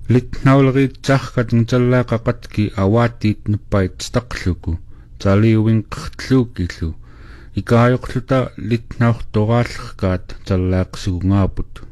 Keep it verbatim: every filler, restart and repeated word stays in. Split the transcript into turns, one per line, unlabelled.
litnauleriitsarkat ngutallaaqaqatki awaatiit nuppait staqluku taliuvinqertluukillu ikaajoqluta litnaurtoraallerkaat tallaaqsugungaaput